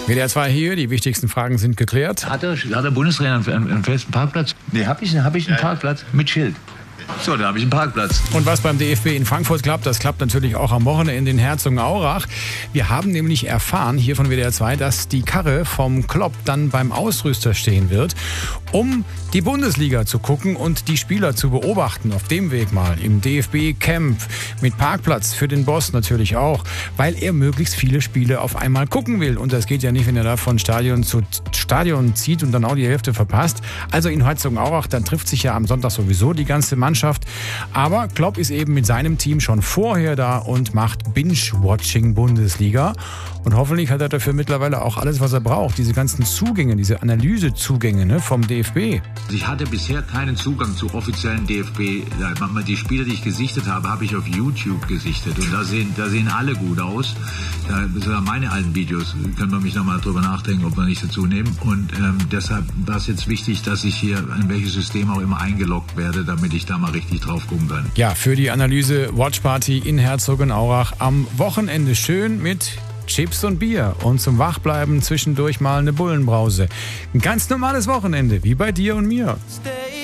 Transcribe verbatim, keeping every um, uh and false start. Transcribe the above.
W D R zwei hier, die wichtigsten Fragen sind geklärt. Hat der, hat der Bundestrainer einen, einen festen Parkplatz? Nee, habe ich, hab ich einen Parkplatz mit Schild. So, da habe ich einen Parkplatz. Und was beim D F B in Frankfurt klappt, das klappt natürlich auch am Wochenende in Herzogenaurach. Wir haben nämlich erfahren hier von W D R zwei, dass die Karre vom Klopp dann beim Ausrüster stehen wird, um die Bundesliga zu gucken und die Spieler zu beobachten. Auf dem Weg mal im D F B-Camp mit Parkplatz für den Boss natürlich auch, weil er möglichst viele Spiele auf einmal gucken will. Und das geht ja nicht, wenn er da von Stadion zu Stadion zieht und dann auch die Hälfte verpasst. Also in Herzogenaurach, dann trifft sich ja am Sonntag sowieso die ganze Mannschaft. Aber Klopp ist eben mit seinem Team schon vorher da und macht Binge-Watching Bundesliga. Und hoffentlich hat er dafür mittlerweile auch alles, was er braucht. Diese ganzen Zugänge, diese Analysezugänge, ne, vom D F B. Ich hatte bisher keinen Zugang zu offiziellen D F B. Die Spiele, die ich gesichtet habe, habe ich auf YouTube gesichtet. Und da sehen, da sehen alle gut aus. Sogar meine alten Videos, können wir mich nochmal drüber nachdenken, ob wir nicht dazu nehmen. Und ähm, deshalb war es jetzt wichtig, dass ich hier in welches System auch immer eingeloggt werde, damit ich da mal richtig drauf gucken kann. Ja, für die Analyse Watch Party in Herzogenaurach am Wochenende schön mit Chips und Bier und zum Wachbleiben zwischendurch mal eine Bullenbrause. Ein ganz normales Wochenende, wie bei dir und mir. Stay